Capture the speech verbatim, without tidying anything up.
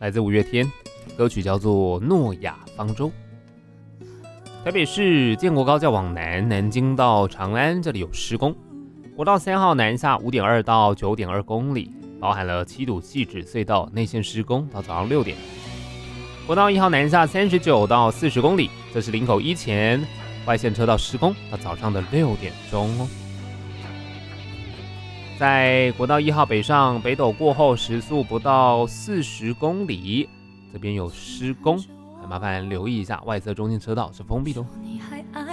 来自五月天，歌曲叫做《诺亚方舟》。台北市建国高架往南，南京到长安这里有施工。国道三号南下 五点二 到 九点二 公里，包含了七堵汐止隧道内线施工到早上六点。国道一号南下三十九到四十公里，这是林口一前外线车道施工到早上的六点钟哦。在国道一号北上北斗过后，时速不到四十公里，这边有施工，麻烦留意一下，外侧中间车道是封闭的哦。